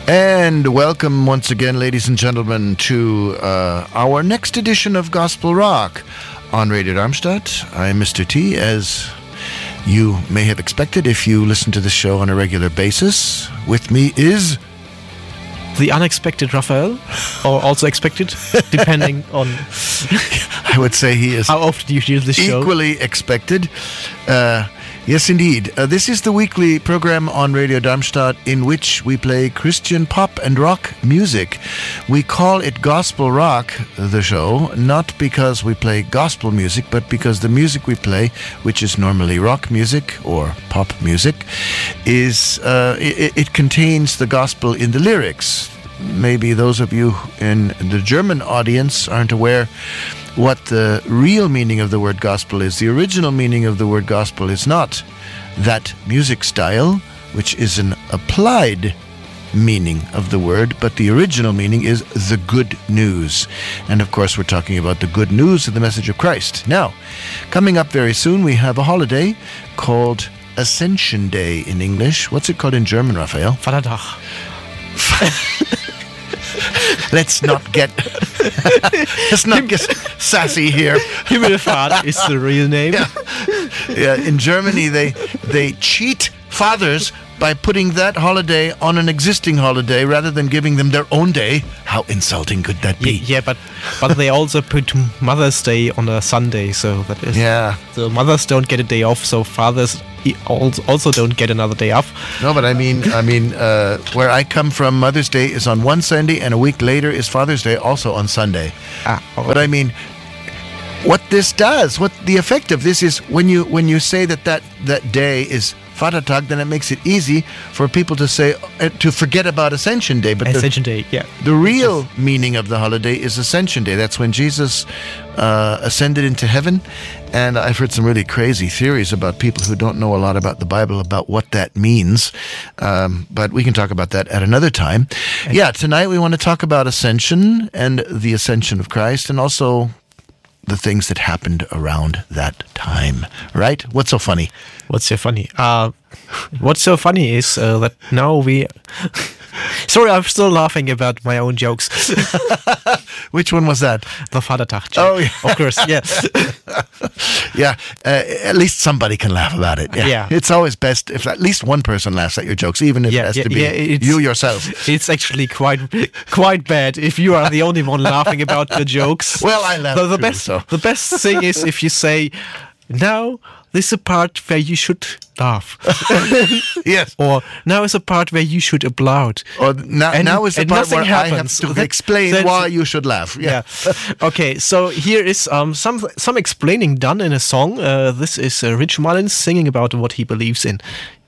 And welcome once again, ladies and gentlemen, to our next edition of Gospel Rock on Radio Darmstadt. I'm Mr. T, as you may have expected if you listen to this show on a regular basis. With me is... the unexpected Raphael, or also expected, depending on... I would say he is... how often you hear this show. Equally expected. Yes, indeed. This is the weekly program on Radio Darmstadt in which we play Christian pop and rock music. We call it Gospel Rock, the show, not because we play gospel music, but because the music we play, which is normally rock music or pop music, is it contains the gospel in the lyrics. Maybe those of you in the German audience aren't aware what the real meaning of the word gospel is. The original meaning of the word gospel is not that music style, which is an applied meaning of the word, but the original meaning is the good news. And of course, we're talking about the good news of the message of Christ. Now, coming up very soon, we have a holiday called Ascension Day in English. What's it called in German, Raphael? Vatertag. Let's not get sassy here. Himmelfahrt is the real name. Yeah, in Germany, they cheat fathers by putting that holiday on an existing holiday rather than giving them their own day. How insulting could that be? Yeah, but they also put Mother's Day on a Sunday, so that is... Yeah. So mothers don't get a day off, so fathers also don't get another day off. No, but I mean, where I come from, Mother's Day is on one Sunday, and a week later is Father's Day, also on Sunday. But I mean, what this does, what the effect of this is, when you say that day is Vatertag, then it makes it easy for people to say to forget about Ascension Day. But Ascension Day, yeah. The real meaning of the holiday is Ascension Day. That's when Jesus ascended into heaven. And I've heard some really crazy theories about people who don't know a lot about the Bible about what that means. But we can talk about that at another time. Yeah, tonight we want to talk about Ascension and the Ascension of Christ, and also the things that happened around that time, right? What's so funny? What's so funny? What's so funny is that now we... Sorry, I'm still laughing about my own jokes. Which one was that? The Vatertag joke. Oh, yeah. Of course, yeah. Yeah, at least somebody can laugh about it. Yeah. It's always best if at least one person laughs at your jokes, even if it has to be you yourself. It's actually quite bad if you are the only one laughing about the jokes. Well, I laugh The best thing is if you say, now this is a part where you should laugh. Yes. Or now is a part where you should applaud. Or now is the part where happens. I have to explain why you should laugh. Yeah. Okay, so here is some explaining done in a song. This is Rich Mullins singing about what he believes in.